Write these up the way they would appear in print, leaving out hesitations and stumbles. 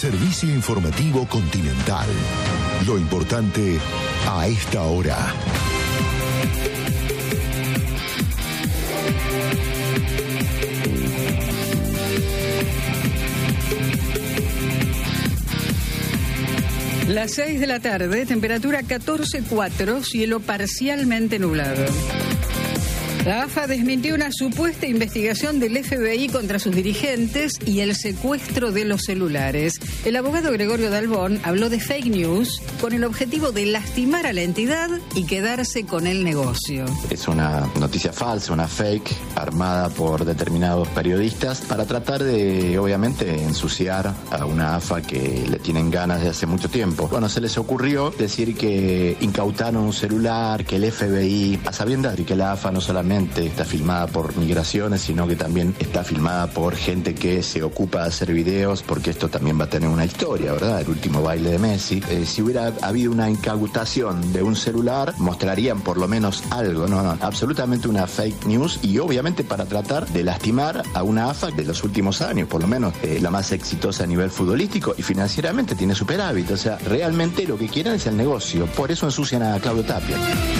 Servicio informativo Continental. Lo importante a esta hora. Las 6 de la tarde, temperatura 14,4, cielo parcialmente nublado. La AFA desmintió una supuesta investigación del FBI contra sus dirigentes y el secuestro de los celulares. El abogado Gregorio Dalbón habló de fake news con el objetivo de lastimar a la entidad y quedarse con el negocio. Es una noticia falsa, una fake, armada por determinados periodistas para tratar de, obviamente, ensuciar a una AFA que le tienen ganas de hace mucho tiempo. Bueno, se les ocurrió decir que incautaron un celular, que el FBI, a sabiendas de que la AFA no solamente está filmada por migraciones, sino que también está filmada por gente que se ocupa de hacer videos, porque esto también va a tener una historia, ¿verdad? El último baile de Messi. Si hubiera habido una incautación de un celular, mostrarían por lo menos algo, ¿no? Absolutamente una fake news, y obviamente para tratar de lastimar a una AFA de los últimos años, por lo menos la más exitosa a nivel futbolístico, y financieramente tiene superávit. O sea, realmente lo que quieren es el negocio. Por eso ensucian a Claudio Tapia.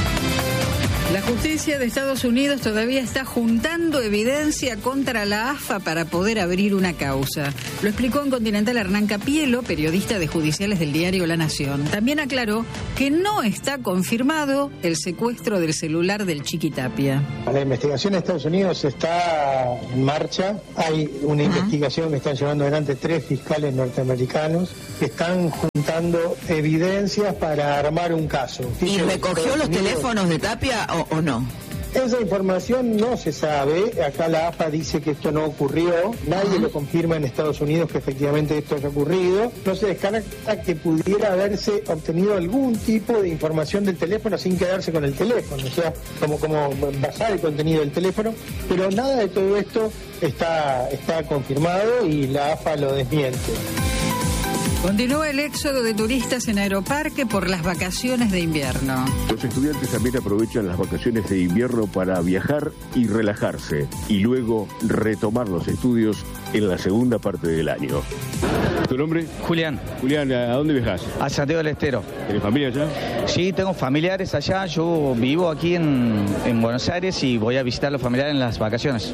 La justicia de Estados Unidos todavía está juntando evidencia contra la AFA para poder abrir una causa. Lo explicó en Continental Hernán Capielo, periodista de judiciales del diario La Nación. También aclaró que no está confirmado el secuestro del celular del Chiqui Tapia. La investigación de Estados Unidos está en marcha. Hay una investigación que están llevando adelante 3 fiscales norteamericanos que están juntando evidencias para armar un caso. ¿Y recogió los teléfonos de Tapia o no? Esa información no se sabe. Acá la AFA dice que esto no ocurrió. Nadie lo confirma en Estados Unidos que efectivamente esto haya ocurrido. No se descarta que pudiera haberse obtenido algún tipo de información del teléfono sin quedarse con el teléfono, o sea, como basar el contenido del teléfono, pero nada de todo esto está confirmado y la AFA lo desmiente. Continúa el éxodo de turistas en Aeroparque por las vacaciones de invierno. Los estudiantes también aprovechan las vacaciones de invierno para viajar y relajarse, y luego retomar los estudios en la segunda parte del año. ¿Tu nombre? Julián. Julián, ¿a dónde viajas? A Santiago del Estero. ¿Tienes familia allá? Sí, tengo familiares allá. Yo vivo aquí en Buenos Aires y voy a visitar a los familiares en las vacaciones.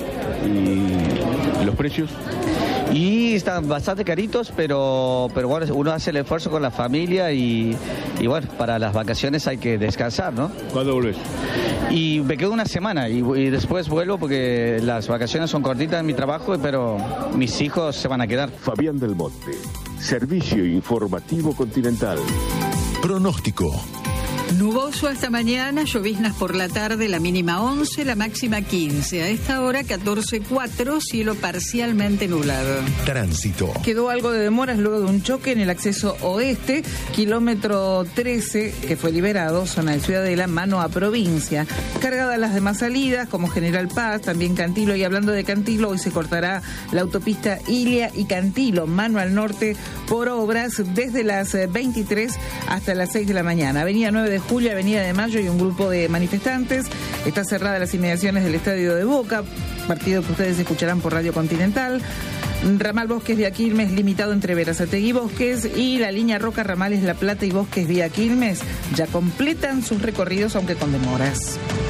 ¿Y los precios? Y están bastante caritos, pero bueno, uno hace el esfuerzo con la familia y bueno, para las vacaciones hay que descansar, ¿no? ¿Cuándo volvés? Y me quedo una semana y después vuelvo porque las vacaciones son cortitas en mi trabajo, pero mis hijos se van a quedar. Fabián del Monte, Servicio Informativo Continental. Pronóstico. Nuboso hasta mañana, lloviznas por la tarde, la mínima 11, la máxima 15. A esta hora 14,4, cielo parcialmente nublado. Tránsito. Quedó algo de demoras luego de un choque en el acceso oeste, kilómetro 13, que fue liberado, zona de Ciudadela, mano a provincia. Cargadas las demás salidas, como General Paz, también Cantilo, y hablando de Cantilo, hoy se cortará la autopista Ilia y Cantilo, mano al norte, por obras desde las 23 hasta las 6 de la mañana. Avenida 9 de Julio, Avenida de Mayo y un grupo de manifestantes. Está cerrada las inmediaciones del Estadio de Boca, partido que ustedes escucharán por Radio Continental. Ramal Bosques vía Quilmes limitado entre Berazategui y Bosques, y la línea Roca Ramales La Plata y Bosques vía Quilmes ya completan sus recorridos, aunque con demoras.